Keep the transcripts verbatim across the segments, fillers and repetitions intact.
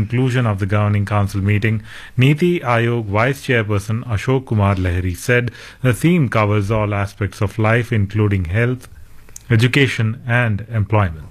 conclusion of the Governing Council meeting, Niti Aayog Vice Chairperson Ashok Kumar Lahiri said the theme covers all aspects of life, including health, education and employment.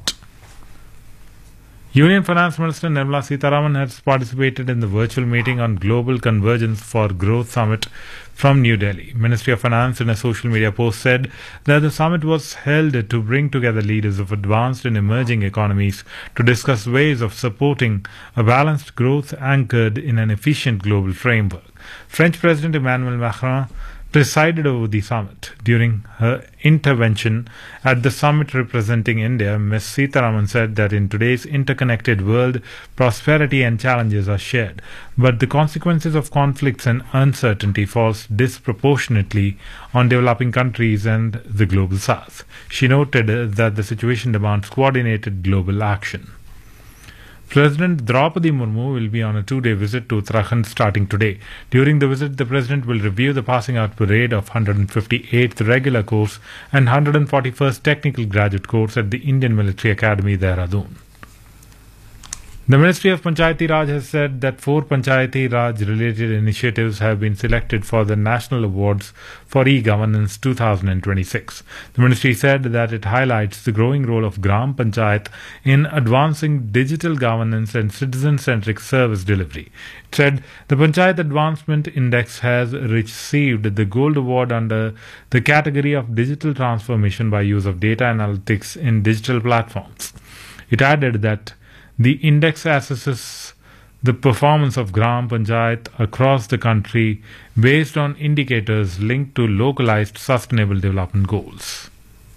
Union Finance Minister Nirmala Sitharaman has participated in the virtual meeting on Global Convergence for Growth Summit from New Delhi. Ministry of Finance in a social media post said that the summit was held to bring together leaders of advanced and emerging economies to discuss ways of supporting a balanced growth anchored in an efficient global framework. French President Emmanuel Macron presided over the summit. During her intervention at the summit representing India, Miz Sitharaman said that in today's interconnected world, prosperity and challenges are shared, but the consequences of conflicts and uncertainty falls disproportionately on developing countries and the global south. She noted that the situation demands coordinated global action. President Draupadi Murmu will be on a two-day visit to Uttarakhand starting today. During the visit, the President will review the passing out parade of one hundred fifty-eighth regular course and one hundred forty-first technical graduate course at the Indian Military Academy, Dehradun. The Ministry of Panchayati Raj has said that four Panchayati Raj related initiatives have been selected for the National Awards for E-Governance two thousand twenty-six. The ministry said that it highlights the growing role of Gram Panchayat in advancing digital governance and citizen-centric service delivery. It said the Panchayat Advancement Index has received the Gold Award under the category of digital transformation by use of data analytics in digital platforms. It added that the index assesses the performance of Gram Panchayat across the country based on indicators linked to localized sustainable development goals.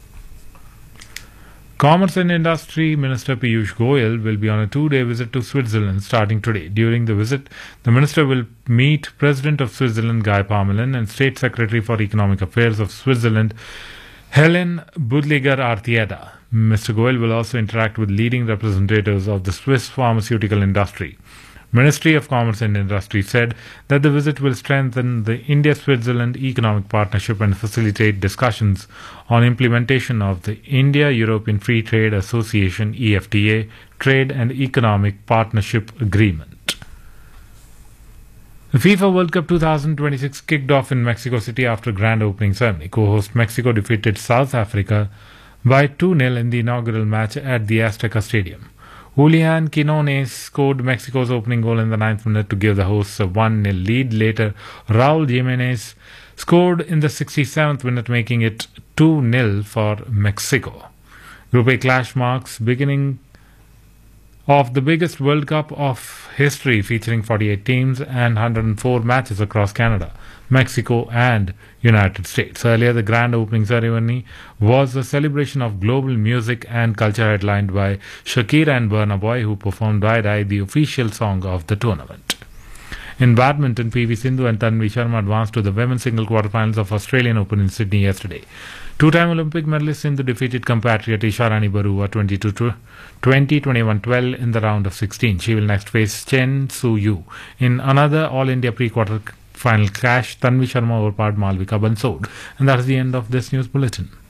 Commerce and Industry Minister Piyush Goyal will be on a two-day visit to Switzerland starting today. During the visit, the minister will meet President of Switzerland Guy Parmelin and State Secretary for Economic Affairs of Switzerland Helen Budliger-Artieda. Mister Goyal will also interact with leading representatives of the Swiss pharmaceutical industry. Ministry of Commerce and Industry said that the visit will strengthen the India-Switzerland economic partnership and facilitate discussions on implementation of the India-European Free Trade Association E F T A Trade and Economic Partnership Agreement. The FIFA World Cup twenty twenty-six kicked off in Mexico City after grand opening ceremony. Co-host Mexico defeated South Africa by two nil in the inaugural match at the Azteca Stadium. Julian Quinones scored Mexico's opening goal in the ninth minute to give the hosts a one nil lead. Later, Raul Jimenez scored in the sixty-seventh minute, making it two nil for Mexico. Group A clash marks beginning of the biggest World Cup of history, featuring forty-eight teams and one hundred four matches across Canada, Mexico and United States. Earlier, the grand opening ceremony was a celebration of global music and culture headlined by Shakira and Burna Boy, who performed Dai Dai, the official song of the tournament. In badminton, P V Sindhu and Tanvi Sharma advanced to the women's single quarterfinals of Australian Open in Sydney yesterday. Two-time Olympic medalist Sindhu defeated compatriot Isharani Barua twenty-two twenty, twenty-one twelve in the round of sixteen. She will next face Chen Su-yu in another All-India pre-quarter final clash. Tanvi Sharma overpowered Malvika Bansod. And that is the end of this news bulletin.